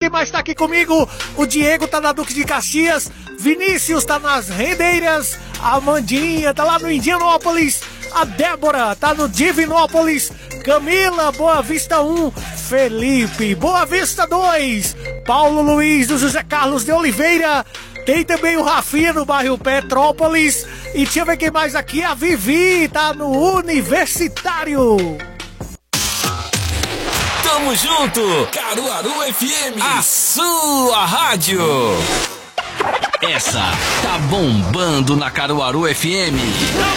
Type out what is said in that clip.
quem mais tá aqui comigo? O Diego tá na Duque de Caxias, Vinícius tá nas Rendeiras, a Amandinha tá lá no Indianópolis, a Débora tá no Divinópolis, Camila, Boa Vista 1, Felipe, Boa Vista 2, Paulo Luiz do José Carlos de Oliveira, tem também o Rafinha no bairro Petrópolis, e deixa eu ver quem mais aqui, a Vivi tá no Universitário. Tamo junto, Caruaru FM, a sua rádio. Essa tá bombando na Caruaru FM.